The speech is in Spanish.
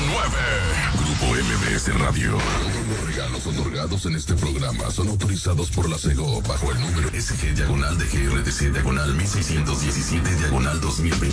Grupo MBS Radio. Todos los regalos otorgados en este programa son autorizados por la SEGO bajo el número SG-DGRTC-1617-2020.